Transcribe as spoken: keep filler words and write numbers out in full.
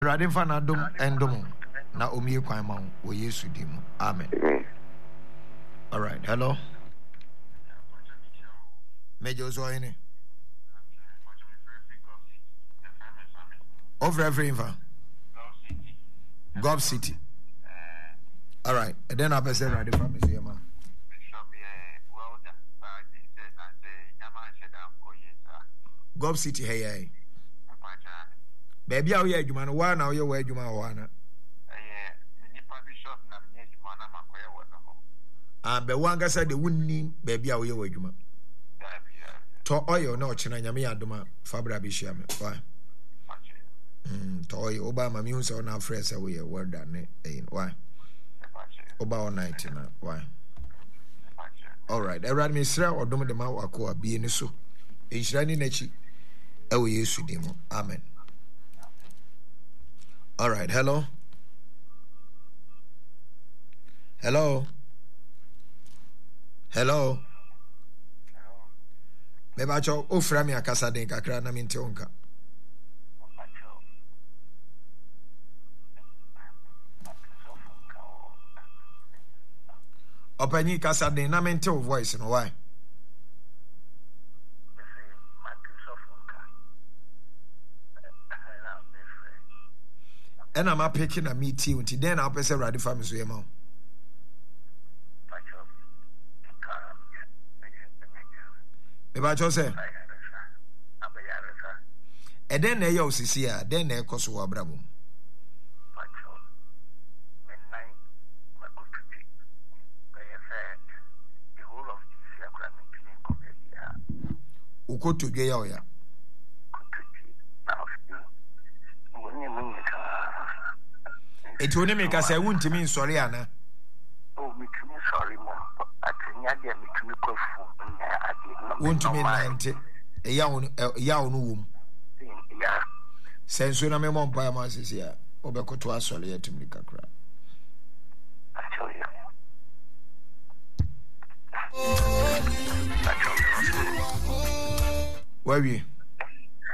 Radin fa na dom endom na omie kwan ma wo Yesu di mu. Amen. All right. Hello. Major so any. Over every infa. Gob City. All right. And then I say Radin fa me say ma. Gob City hey hey. Baby, how you adwuma no wa na wo ye wa adwuma wa na. Eh, nipa bishop na me adwuma na makoye wo no ho. Ah, be wanga say de wunni baby how you wa adwuma. To oil na ochina nyame adoma fabra bishia me. Why? Mm, to oil oba ma mi unsa na fresh say we well done eh. Why? Oba all night na. Why? All right. Everybody me sra odom de ma wako abi ni so. Enhira ni nachi. E wo Yesu di mu. Amen. All right, hello. Hello. Hello. Me ba cho ofra mi akasa den kakra na mi nte onka. Opani kasa den na mi nte voice no why? And I'm picking a meet you until then I'll pass a radio family so yama. Eba cho say. E den na yo sisi a den na ekoso wa brabo. Ukoto dwe ya oya. It will make us a wound to me sorry, Anna. Oh, me to me sorry, Mom. I think I did me to me cough. Won't to me ninety a young young womb. Yeah. Since when I'm a mom by my sister, Obeko to us sorry to me, Kakra. I tell you. Where are you?